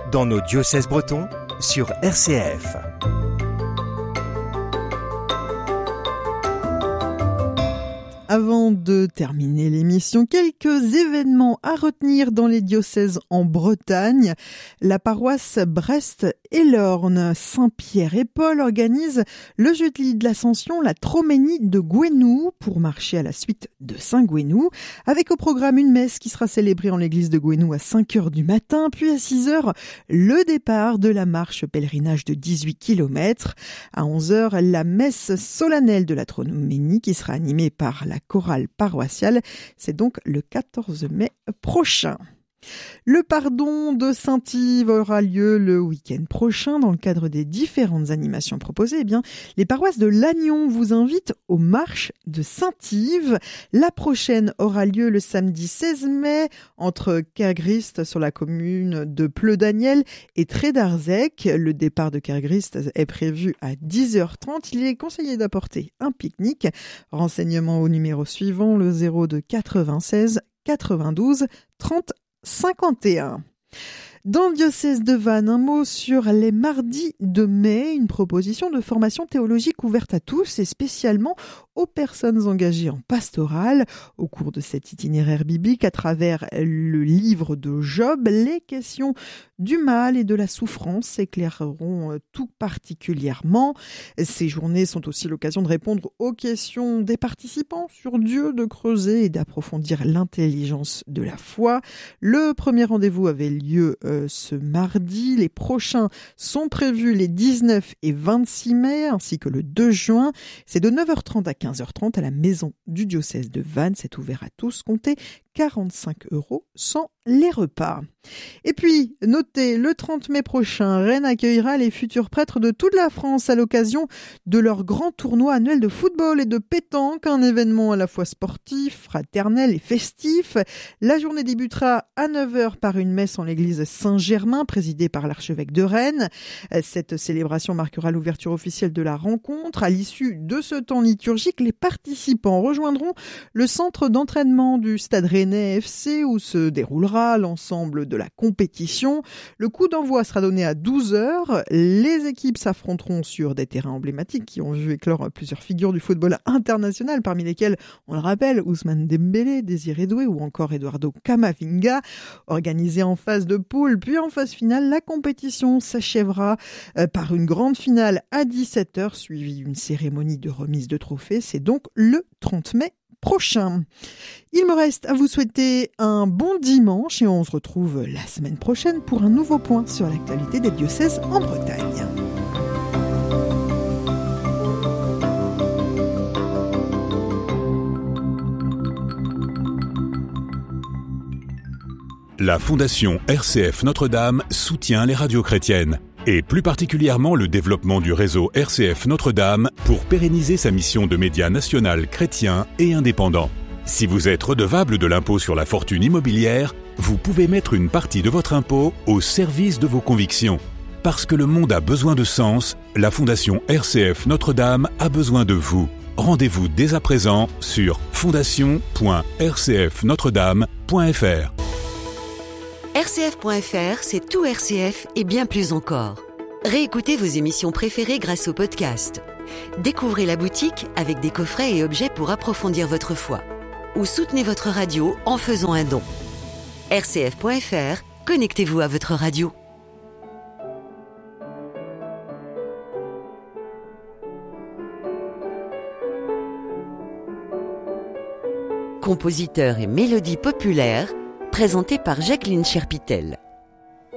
dans nos diocèses bretons sur RCF. Avant de terminer l'émission, quelques événements à retenir dans les diocèses en Bretagne. La paroisse Brest-et-Lorne, Saint-Pierre et Paul organise le jeudi de l'Ascension la Troménie de Gouesnou pour marcher à la suite de Saint-Gouesnou, avec au programme une messe qui sera célébrée en l'église de Gouesnou à 5h du matin, puis à 6h, le départ de la marche pèlerinage de 18 km. À 11h, la messe solennelle de la Troménie qui sera animée par la chorale paroissiale. C'est donc le 14 mai prochain. Le pardon de Saint-Yves aura lieu le week-end prochain dans le cadre des différentes animations proposées. Les paroisses de Lannion vous invitent aux marches de Saint-Yves. La prochaine aura lieu le samedi 16 mai entre Kergrist sur la commune de Pleu-Daniel et Trédarzec. Le départ de Kergrist est prévu à 10h30. Il est conseillé d'apporter un pique-nique. Renseignements au numéro suivant, le 02 96 92 30 51. Dans le diocèse de Vannes, un mot sur les mardis de mai, une proposition de formation théologique ouverte à tous et spécialement aux personnes engagées en pastorale. Au cours de cet itinéraire biblique, à travers le livre de Job, les questions du mal et de la souffrance s'éclaireront tout particulièrement. Ces journées sont aussi l'occasion de répondre aux questions des participants sur Dieu, de creuser et d'approfondir l'intelligence de la foi. Le premier rendez-vous avait lieu ce mardi. Les prochains sont prévus les 19 et 26 mai ainsi que le 2 juin. C'est de 9h30 à 15h30 à la maison du diocèse de Vannes. C'est ouvert à tous. Comptez 45 € sans les repas. Et puis, notez, le 30 mai prochain, Rennes accueillera les futurs prêtres de toute la France à l'occasion de leur grand tournoi annuel de football et de pétanque, un événement à la fois sportif, fraternel et festif. La journée débutera à 9h par une messe en l'église Saint-Germain, présidée par l'archevêque de Rennes. Cette célébration marquera l'ouverture officielle de la rencontre. À l'issue de ce temps liturgique, les participants rejoindront le centre d'entraînement du Stade Rennais FC où se déroulera l'ensemble de la compétition. Le coup d'envoi sera donné à 12h. Les équipes s'affronteront sur des terrains emblématiques qui ont vu éclore plusieurs figures du football international, parmi lesquelles, on le rappelle, Ousmane Dembélé, Désiré Doué ou encore Eduardo Camavinga. Organisée en phase de poule, puis en phase finale, la compétition s'achèvera par une grande finale à 17h, suivie d'une cérémonie de remise de trophées. C'est donc le 30 mai prochain. Il me reste à vous souhaiter un bon dimanche et on se retrouve la semaine prochaine pour un nouveau point sur l'actualité des diocèses en Bretagne. La Fondation RCF Notre-Dame soutient les radios chrétiennes et plus particulièrement le développement du réseau RCF Notre-Dame pour pérenniser sa mission de média national chrétien et indépendant. Si vous êtes redevable de l'impôt sur la fortune immobilière, vous pouvez mettre une partie de votre impôt au service de vos convictions. Parce que le monde a besoin de sens, la Fondation RCF Notre-Dame a besoin de vous. Rendez-vous dès à présent sur fondation.rcfnotredame.fr. RCF.fr, c'est tout RCF et bien plus encore. Réécoutez vos émissions préférées grâce au podcast. Découvrez la boutique avec des coffrets et objets pour approfondir votre foi. Ou soutenez votre radio en faisant un don. RCF.fr, connectez-vous à votre radio. Compositeur et mélodie populaire, présenté par Jacqueline Cherpitel.